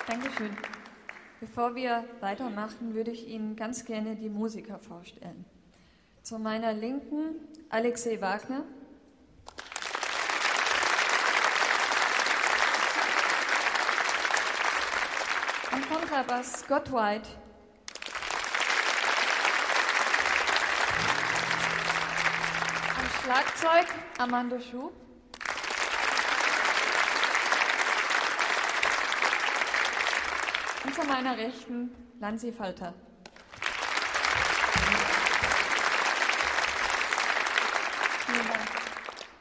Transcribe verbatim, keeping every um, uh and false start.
Dankeschön. Bevor wir weitermachen, würde ich Ihnen ganz gerne die Musiker vorstellen. Zu meiner Linken Alexei Wagner. Am Kontrabass Scott White. Am Schlagzeug Amanda Schuh. Und zu meiner Rechten Lanzi Falter. Vielen Dank.